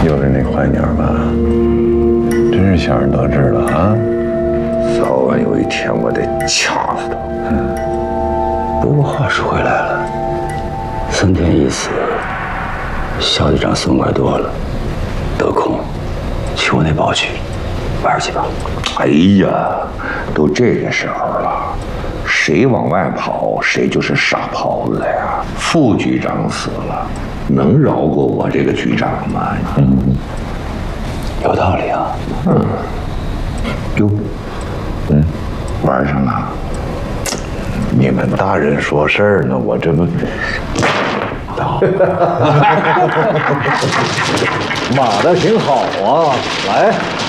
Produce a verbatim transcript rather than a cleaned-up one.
就是那坏鸟吧？真是小人得志了啊！ 早晚有一天我得掐死他。 嗯。不过话说回来了，三天一死，小队长松快多了。得空去我那堡去玩去吧。 哎呀，都这个时候了，谁往外跑，谁就是傻狍子呀！副局长死了，能饶过我这个局长吗？ 嗯，有道理啊。 嗯。哟，嗯，玩上了。 你们大人说事儿呢，我这不。 码的挺好啊，来。